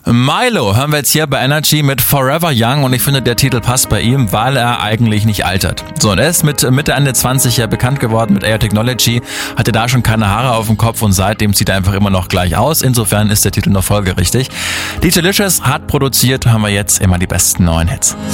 Milo hören wir jetzt hier bei Energy mit Forever Young und ich finde, der Titel passt bei ihm, weil er eigentlich nicht altert. So, und er ist mit Mitte, Ende 20 ja bekannt geworden mit Air Technology, hatte da schon keine Haare auf dem Kopf und seitdem sieht er einfach immer noch gleich aus. Insofern ist der Titel noch folgerichtig. DJ Licious hat produziert, haben wir jetzt immer die besten neuen Hits.